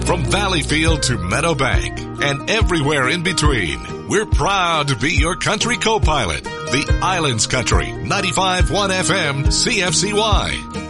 From Valleyfield to Meadowbank and everywhere in between, we're proud to be your country co-pilot. The Islands Country, 95.1 FM, CFCY.